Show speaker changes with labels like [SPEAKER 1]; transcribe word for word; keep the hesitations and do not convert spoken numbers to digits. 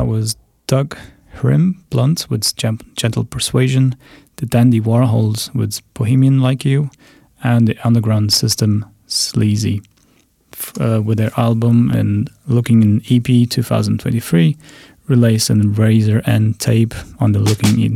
[SPEAKER 1] was Doug Hrim, Blunt with Gentle Persuasion, the Dandy Warhols with Bohemian Like You, and the Underground System, Sleazy, uh, with their album and Looking In E P twenty twenty-three, released on Razor and Tape on the Looking In